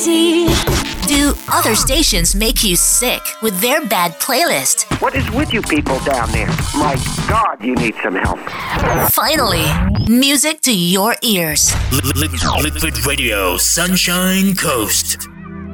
Do other stations make you sick with their bad playlist? What is with you people down there? My God, you need some help. Finally, music to your ears. Liquid Radio, Sunshine Coast.